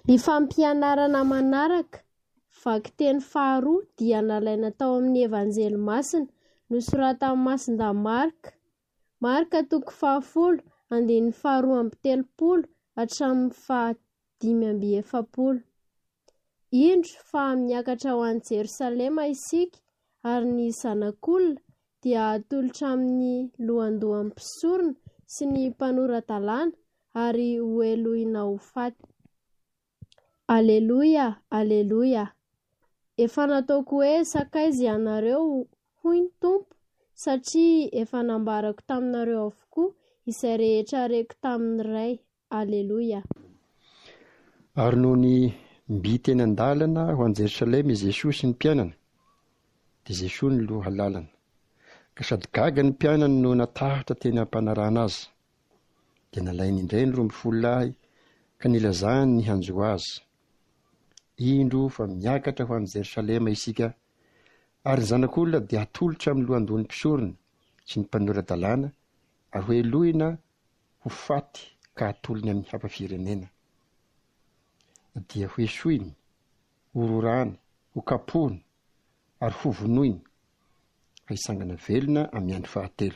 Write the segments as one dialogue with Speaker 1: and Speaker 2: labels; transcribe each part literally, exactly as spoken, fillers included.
Speaker 1: Ny fampianarana manaraka vaky teny faharoa dia nalaina tao amin'ny evanjely masina nosoratan'i Masinda Marka. Marka toko fahafolo andininy faharoa amby telopolo hatramin'ny fahadimy amby efapolo. Indro fa miakatra ho an'i Jerosalema isika ary ny zanak'olona dia atolotra amin'ny lohandohan'ny mpisorona sy ny mpanorandalàna ary ho elohina ho faty. Aleloia, aleloia. Efa nataoko hoe sakaiza ianareo hoy ny Tompo, satria efa nambarako taminareo avokoa izay rehetra reko tamin'ny Ray. Aleloia.
Speaker 2: Ary noho ny mby teny an-dalana ho an'i Jerosalema i Jesosy sy ny mpianana, dia Jesosy ny loha lalana. Ka sady gaga ny mpianana no natahatra teny ampanarahana azy. Dia nalainy indray ny roa amby folo lahy ka nilazahany ny hanjo azy. Indro fa miakatra ho an'i Jerosalema isika, ary ny zanak'olona dia atolotra amin'ny lohandohan'ny mpisorona sy ny mpanorandalàna ary ho elohina ho faty ka atolony amin'ny hafa-firenena. Dia ho esoiny, ho rorahany, ho kapohiny ary ho vonoiny ka hisangana velona amin'ny andro fahatelo.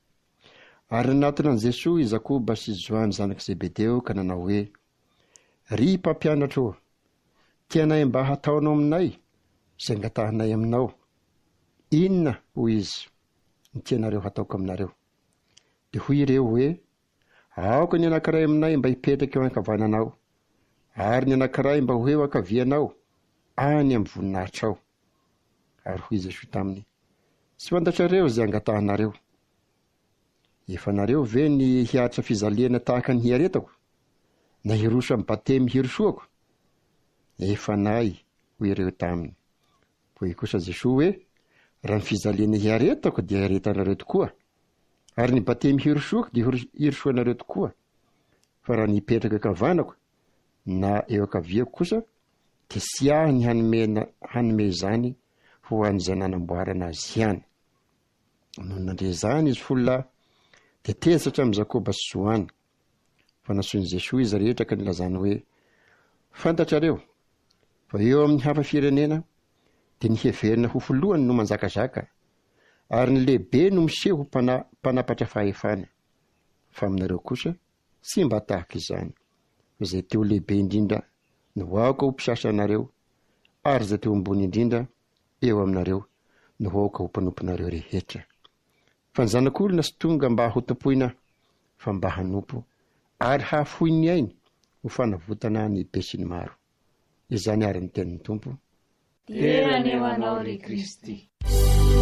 Speaker 2: Ary nanatona an'i Jesosy i Jakoba sy Johany zanaky Zebedeo ka nanao hoe, ry mpampianatra ô, tianay mba hataonao aminay izay angatahanay aminao. Inona hoy izy ny tianareo hataoko aminareo? Dia hoy ireo hoe, aoka ny anankiray aminay mba hipetraka eo ankavananao, ary ny anankiray mba ho eo ankavianao any amin'ny voninahitra ao. Ary hoy Jesosy taminy, tsy fantatrareo izay angatahanareo. Efa nareo ve ny hiatra fizaliana tahaka ny hiaretako, na hiroso amin'ny batemy hirosoako? Efa nay, hoy ireo taminy. Hoy kosa Jesosy hoe, raha ny fizaliana hiaretako dia hiaretanareo tokoa, ary ny batemy hirosoako dia hirosoanareo tokoa. Fa raha ny hipetraka ankavanako na eo ankaviako kosa, dia sy ahy ny hanome, hanome izany ho an'izay nanamboarana azy ihany. Noho nandre izany izy folo lahy, dia tezitra amin'ny Jakoba sy Johany. Fa nasoiny Jesosy izy rehetra ka nilazany hoe, fantatrareo fa eo amin'ny hafa-firenena dia ny heverina ho folohany no manjakazaka, ary ny lehibe no miseho ho mpana, mpanapatra fahefana. Fa aminareo kosa tsy mba tahaka izany. Izay teo lehibe indrindra no aoka ho mpisasa anareo, ary izay teo ambony indrindra eo aminareo no aoka ho mpanomponareo rehetra. Fa ny zanak'olona sy tonga mba hotopoina, fa mba hanompo ary hahafohy ny ainy ho fanavotana ny be sy ny maro. Izany ary ny tenin'ny Tompo.
Speaker 3: Tena eo anao ry Kristy.